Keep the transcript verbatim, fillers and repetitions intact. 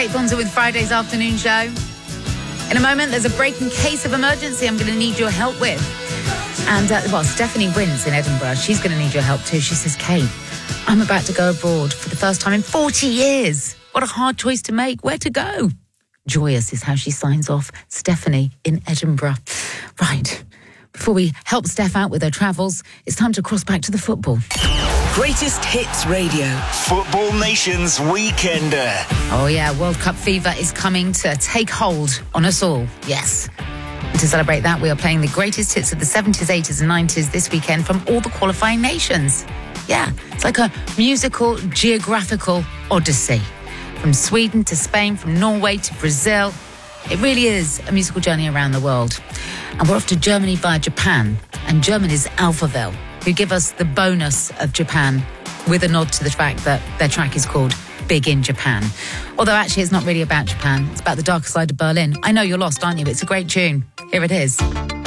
Kate Bonza with Friday's afternoon show. In a moment, there's a breaking case of emergency I'm going to need your help with. And, uh, well, Stephanie wins in Edinburgh. She's going to need your help too. She says, Kate, I'm about to go abroad for the first time in forty years. What a hard choice to make. Where to go? Joyous is how she signs off. Stephanie in Edinburgh. Right. Before we help Steph out with her travels, it's time to cross back to the football. Greatest Hits Radio. Football Nation's Weekender. Oh yeah, World Cup fever is coming to take hold on us all. Yes. And to celebrate that, we are playing the greatest hits of the seventies, eighties and nineties this weekend from all the qualifying nations. Yeah, it's like a musical, geographical odyssey. From Sweden to Spain, from Norway to Brazil. It really is a musical journey around the world. And we're off to Germany via Japan. And Germany's Alphaville, who give us the bonus of Japan with a nod to the fact that their track is called Big in Japan. Although actually it's not really about Japan. It's about the darker side of Berlin. I know you're lost, aren't you? It's a great tune. Here it is.